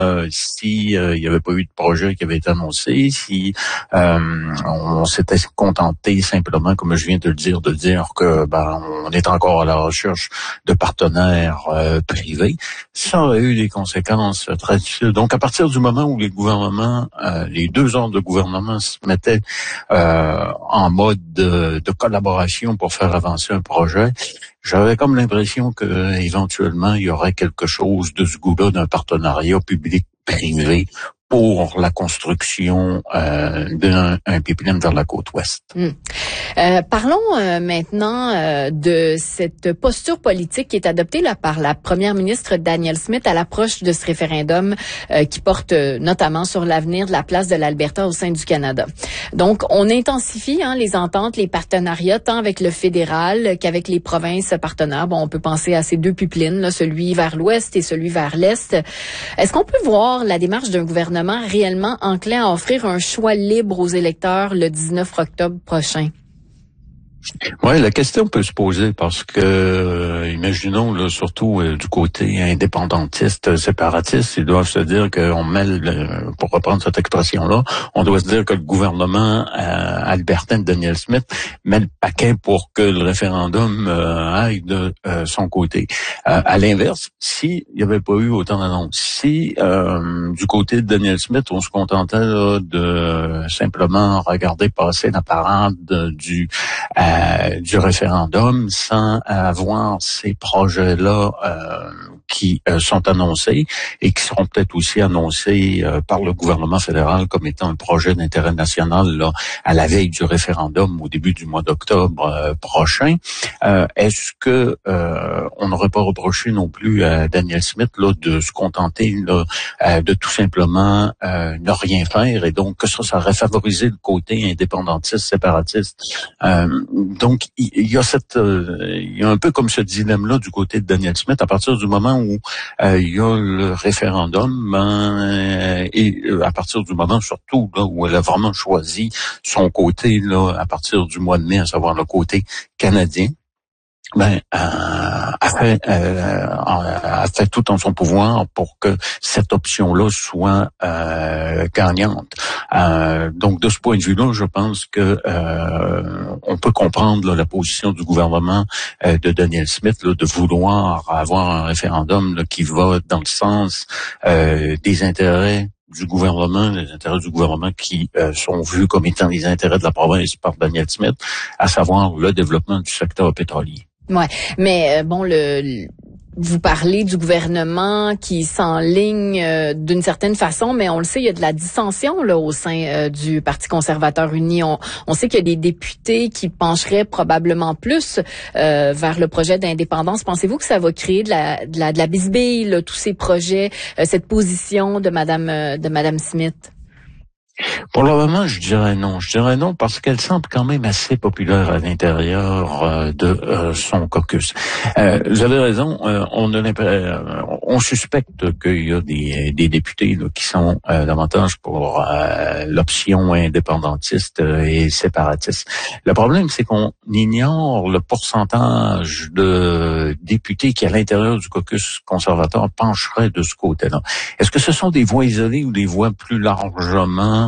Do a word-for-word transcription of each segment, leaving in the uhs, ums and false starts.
Euh, si euh, il n'y avait pas eu de projet qui avait été annoncé, si euh, on, on s'était contenté simplement, comme je viens de le dire, de dire que ben on est encore à la recherche de partenaires euh, privés, ça aurait eu des conséquences très difficiles. Donc à partir du moment où les gouvernements, euh, les deux ordres de gouvernement se mettaient euh, en mode de, de collaboration pour faire avancer un projet, j'avais comme l'impression que éventuellement il y aurait quelque chose de ce goût-là d'un partenariat public-privé pour la construction euh, d'un un pipeline vers la côte ouest. Mmh. Euh, parlons euh, maintenant euh, de cette posture politique qui est adoptée là par la première ministre Danielle Smith à l'approche de ce référendum euh, qui porte euh, notamment sur l'avenir de la place de l'Alberta au sein du Canada. Donc, on intensifie hein, les ententes, les partenariats, tant avec le fédéral qu'avec les provinces partenaires. Bon, on peut penser à ces deux pipelines, là, celui vers l'ouest et celui vers l'est. Est-ce qu'on peut voir la démarche d'un gouvernement réellement enclin à offrir un choix libre aux électeurs le dix-neuf octobre prochain? Oui, la question peut se poser parce que, euh, imaginons là, surtout euh, du côté indépendantiste, séparatiste, ils doivent se dire qu'on mêle, euh, pour reprendre cette expression-là, on doit se dire que le gouvernement euh, albertain de Danielle Smith met le paquet pour que le référendum euh, aille de euh, son côté. Euh, à l'inverse, s'il n'y avait pas eu autant d'annonces, si euh, du côté de Danielle Smith, on se contentait là, de simplement regarder passer la parade du euh, Euh, du référendum sans avoir ces projets-là euh, qui euh, sont annoncés et qui seront peut-être aussi annoncés euh, par le gouvernement fédéral comme étant un projet d'intérêt national là, à la veille du référendum au début du mois d'octobre euh, prochain. Euh, est-ce que euh, on n'aurait pas reproché non plus à Danielle Smith là, de se contenter là, euh, de tout simplement euh, ne rien faire et donc que ça, ça aurait favorisé le côté indépendantiste, séparatiste. Euh, Donc, il y a cette, euh, il y a un peu comme ce dilemme-là du côté de Danielle Smith à partir du moment où euh, il y a le référendum ben, et à partir du moment surtout là où elle a vraiment choisi son côté là à partir du mois de mai, à savoir le côté canadien. Ben, euh, a fait, euh, a fait tout en son pouvoir pour que cette option-là soit euh, gagnante. Euh, donc, de ce point de vue-là, je pense que euh, on peut comprendre là, la position du gouvernement euh, de Danielle Smith là, de vouloir avoir un référendum là, qui va dans le sens euh, des intérêts du gouvernement, les intérêts du gouvernement qui euh, sont vus comme étant les intérêts de la province par Danielle Smith, à savoir le développement du secteur pétrolier. Ouais, mais euh, bon, le, le vous parlez du gouvernement qui s'enligne euh, d'une certaine façon, mais on le sait, il y a de la dissension là au sein euh, du Parti conservateur uni. On, on sait qu'il y a des députés qui pencheraient probablement plus euh, vers le projet d'indépendance. Pensez-vous que ça va créer de la de la, de la bisbille, là, tous ces projets, euh, cette position de Madame euh, de Madame Smith? Pour le moment, je dirais non. Je dirais non parce qu'elle semble quand même assez populaire à l'intérieur euh, de euh, son caucus. Euh, vous avez raison, euh, on a euh, on suspecte qu'il y a des, des députés là, qui sont euh, davantage pour euh, l'option indépendantiste et séparatiste. Le problème, c'est qu'on ignore le pourcentage de députés qui, à l'intérieur du caucus conservateur, pencheraient de ce côté-là. Est-ce que ce sont des voix isolées ou des voix plus largement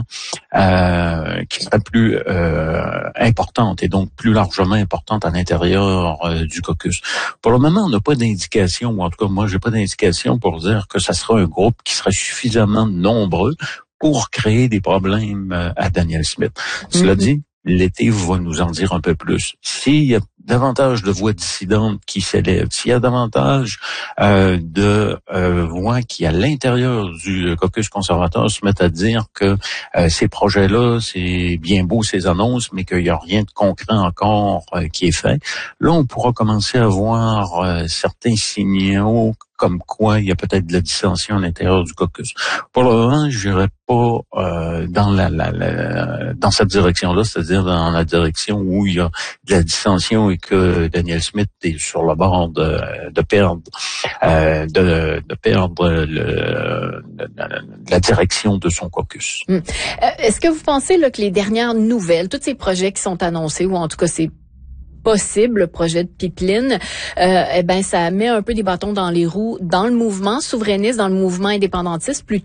Euh, qui serait plus euh, importante et donc plus largement importante à l'intérieur euh, du caucus. Pour le moment, on n'a pas d'indication, ou en tout cas moi, j'ai pas d'indication pour dire que ça sera un groupe qui serait suffisamment nombreux pour créer des problèmes euh, à Danielle Smith. Mm-hmm. Cela dit, l'été va nous en dire un peu plus. S'il y a davantage de voix dissidentes qui s'élèvent, s'il y a davantage euh, de euh, voix qui, à l'intérieur du caucus conservateur, se mettent à dire que euh, ces projets-là, c'est bien beau, ces annonces, mais qu'il n'y a rien de concret encore euh, qui est fait, là, on pourra commencer à voir euh, certains signaux comme quoi il y a peut-être de la dissension à l'intérieur du caucus. Pour le moment, je n'irai pas euh, dans la, la, la dans cette direction-là, c'est-à-dire dans la direction où il y a de la dissension et que Danielle Smith est sur le bord de, de perdre euh, de, de perdre le, la, la direction de son caucus. Hum. Euh, est-ce que vous pensez là, que les dernières nouvelles, tous ces projets qui sont annoncés, ou en tout cas c'est possible projet de pipeline, euh, eh ben ça met un peu des bâtons dans les roues dans le mouvement souverainiste, dans le mouvement indépendantiste, plutôt